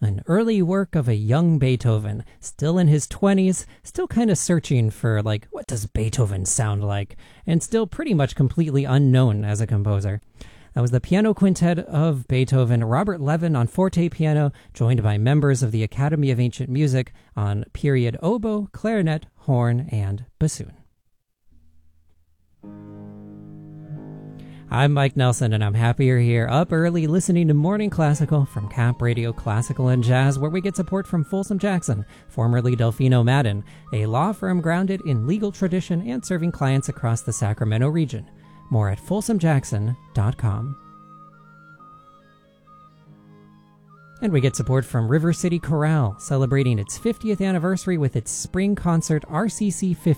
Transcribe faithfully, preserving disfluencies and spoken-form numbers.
An early work of a young Beethoven, still in his twenties, still kind of searching for, like, what does Beethoven sound like? And still pretty much completely unknown as a composer. That was the piano quintet of Beethoven, Robert Levin on forte piano, joined by members of the Academy of Ancient Music on period oboe, clarinet, horn, and bassoon. I'm Mike Nelson, and I'm happy you're here, up early, listening to Morning Classical from Cap Radio Classical and Jazz, where we get support from Folsom Jackson, formerly Delfino Madden, a law firm grounded in legal tradition and serving clients across the Sacramento region. More at folsom jackson dot com. And we get support from River City Chorale, celebrating its fiftieth anniversary with its spring concert R C C fifty.